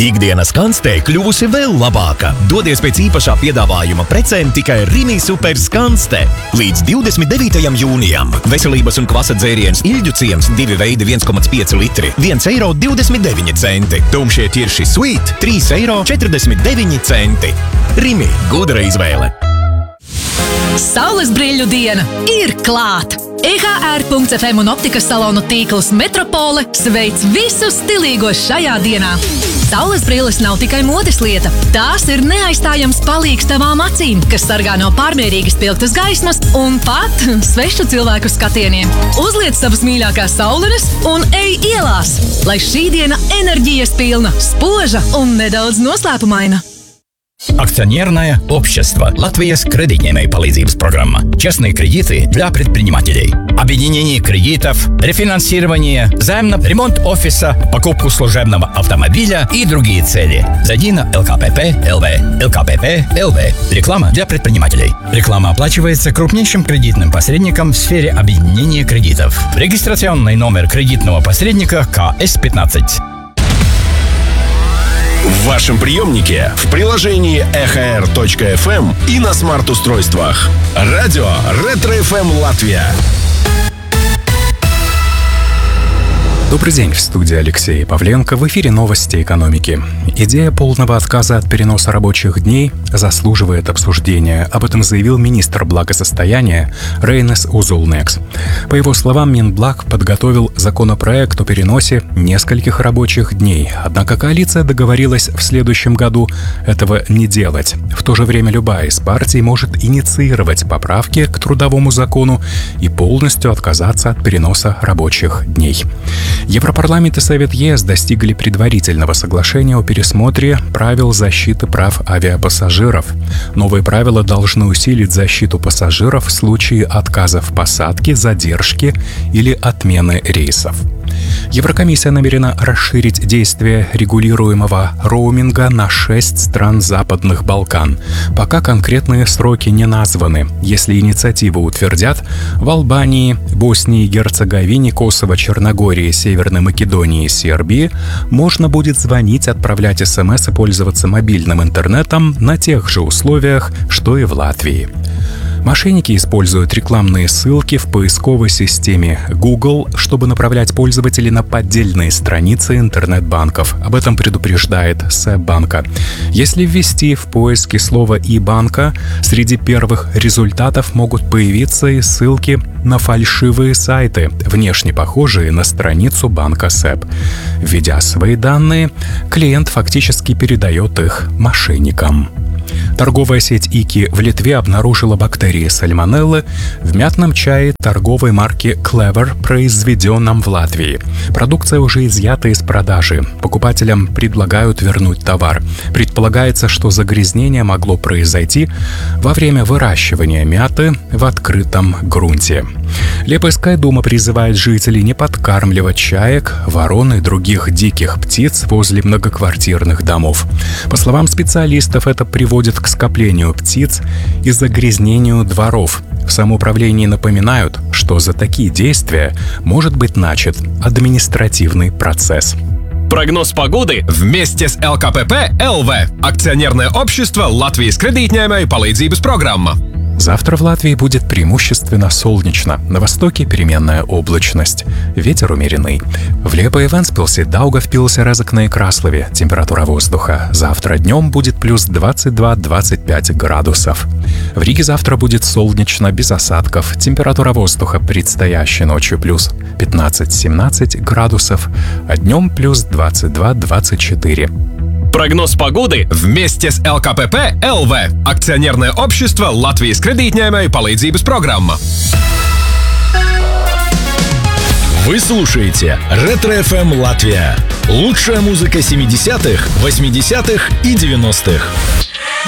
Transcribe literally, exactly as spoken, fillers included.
Ikdienas kanstē kļuvusi vēl labāka. Dodies pēc īpašā piedāvājuma precēm tikai Rimi Super Skanste. Līdz divdesmit devītajam jūnijam. Veselības un kvasa dzēriens Ilģu ciems divi veidi viens komats pieci litri. viens eiro divdesmit deviņi centi. Tumšie ķirši Sweet trīs eiro četrdesmit deviņi centi. Rimi, gudra izvēle. Saules brīļu diena ir klāt! E H R punkts F M un optikas salonu tīkls Metropole sveic visus stilīgos šajā dienā. Saules brilles nav tikai modes lieta. Tās ir neaizstājams palīgs tavām acīm, kas sargā no pārmērīgi spilgtas gaismas un pat svešu cilvēku skatieniem. Uzliec savas mīļākās saulenes un ej ielās, lai šī diena enerģijas pilna, spoža un nedaudz noslēpumaina. Акционерное общество. Латвия с кредитной palīdzības программа. Частные кредиты для предпринимателей. Объединение кредитов, рефинансирование, займ на ремонт офиса, покупку служебного автомобиля и другие цели. Зайди на эл ка пэ пэ точка эл ви. эл ка пэ пэ точка эл ви. Реклама для предпринимателей. Реклама оплачивается крупнейшим кредитным посредником в сфере объединения кредитов. Регистрационный номер кредитного посредника ка эс пятнадцать. В вашем приемнике, в приложении эйч ар точка эф эм и на смарт-устройствах. Радио Ретро-эф эм Латвия. Добрый день, в студии Алексей Павленко. В эфире новости экономики. Идея полного отказа от переноса рабочих дней заслуживает обсуждения. Об этом заявил министр благосостояния Рейнес Узулнекс. По его словам, Минблаг подготовил законопроект о переносе нескольких рабочих дней. Однако коалиция договорилась в следующем году этого не делать. В то же время любая из партий может инициировать поправки к трудовому закону и полностью отказаться от переноса рабочих дней. Европарламент и Совет ЕС достигли предварительного соглашения о пересмотре правил защиты прав авиапассажиров. Новые правила должны усилить защиту пассажиров в случае отказа в посадке, задержки или отмены рейсов. Еврокомиссия намерена расширить действие регулируемого роуминга на шесть стран Западных Балкан. Пока конкретные сроки не названы. Если инициативу утвердят, в Албании, Боснии и Герцеговине, Косово, Черногории, Северной Македонии и Сербии можно будет звонить, отправлять смс и пользоваться мобильным интернетом на тех же условиях, что и в Латвии. Мошенники используют рекламные ссылки в поисковой системе Google, чтобы направлять пользователей на поддельные страницы интернет-банков. Об этом предупреждает Сэп банка. Если ввести в поиске слово «и-банка», среди первых результатов могут появиться и ссылки на фальшивые сайты, внешне похожие на страницу банка Сэп. Введя свои данные, клиент фактически передает их мошенникам. Торговая сеть Ики в Литве обнаружила бактерии сальмонеллы в мятном чае торговой марки Clever, произведенном в Латвии. Продукция уже изъята из продажи. Покупателям предлагают вернуть товар. Предполагается, что загрязнение могло произойти во время выращивания мяты в открытом грунте. Лепойская дума призывает жителей не подкармливать чаек, ворон и других диких птиц возле многоквартирных домов. По словам специалистов, это приводит к скоплению птиц и загрязнению дворов. В самоуправлении напоминают, что за такие действия может быть начат административный процесс. Прогноз погоды вместе с эл ка пэ пэ точка эл ви. Акционерное общество Латвijas kredītņēmēju palīdzības программа. Завтра в Латвии будет преимущественно солнечно. На востоке переменная облачность. Ветер умеренный. В Лепое, Вентспилсе, Даугавпилсе, Резекне и Краслове температура воздуха. Завтра днем будет плюс двадцать два - двадцать пять градусов. В Риге завтра будет солнечно, без осадков. Температура воздуха предстоящей ночью плюс пятнадцать - семнадцать градусов, а днем плюс двадцать два - двадцать четыре. Прогноз погоды вместе с эл ка пэ пэ точка эл ви. Акционерное общество Латвijas kredītņēmēju palīdzības программа. Вы слушаете Ретро-эф эм Латвия. Лучшая музыка семидесятых, восьмидесятых и девяностых.